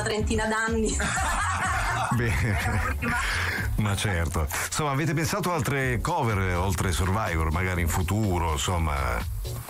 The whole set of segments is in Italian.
trentina d'anni. Beh, ma certo. Insomma, avete pensato a altre cover oltre Survivor, magari in futuro, insomma?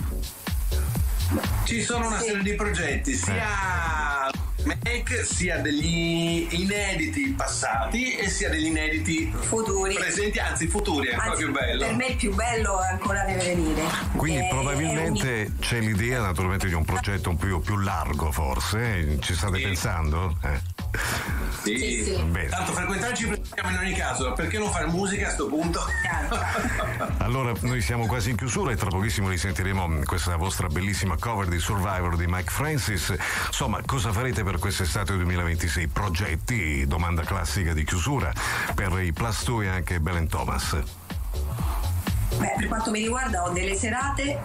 Ci sono una serie di progetti, sia make, sia degli inediti passati e sia degli inediti futuri, presenti, anzi futuri, è ancora più bello. Per me il più bello ancora deve venire. Quindi probabilmente c'è l'idea naturalmente di un progetto un po' più largo, forse? Ci state pensando? Sì. Bene. Tanto frequentarci in ogni caso, perché non fare musica a sto punto? Allora, noi siamo quasi in chiusura e tra pochissimo risentiremo questa vostra bellissima cover di Survivor di Mike Francis. Insomma, cosa farete per quest'estate 2026? Progetti, domanda classica di chiusura per i Plus 2 e anche Belen Thomas. Beh, per quanto mi riguarda ho delle serate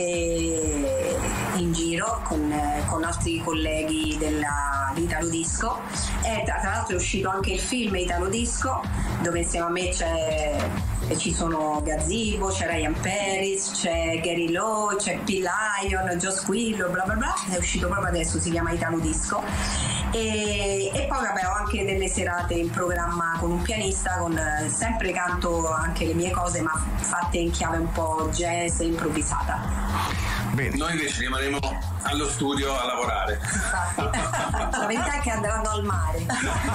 in giro con nostri colleghi di Italo Disco e tra l'altro è uscito anche il film Italo Disco, dove insieme a me ci sono Gazzibo, c'è Ryan Paris, c'è Gary Lowe, c'è P. Lion, Joe Squillo, bla bla bla, è uscito proprio adesso, si chiama Italo Disco. E poi vabbè, ho anche delle serate in programma con un pianista, sempre canto anche le mie cose ma fatte in chiave un po' jazz e improvvisata. Bene. Noi invece rimarremo allo studio a lavorare. Infatti, la verità è che andranno al mare.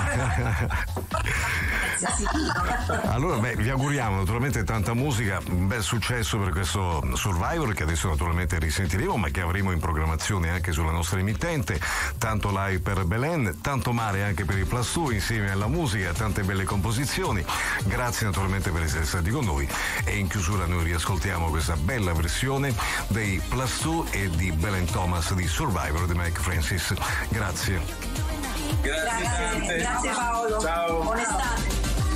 Allora, vi auguriamo naturalmente tanta musica, un bel successo per questo Survivor che adesso naturalmente risentiremo, ma che avremo in programmazione anche sulla nostra emittente, tanto live per Belen, tanto mare anche per i Plus 2 insieme alla musica, tante belle composizioni. Grazie naturalmente per essere stati con noi e in chiusura noi riascoltiamo questa bella versione dei Plus 2 e di Belen Thomas di Survivor di Mike Francis. Grazie. Grazie Paolo. Ciao.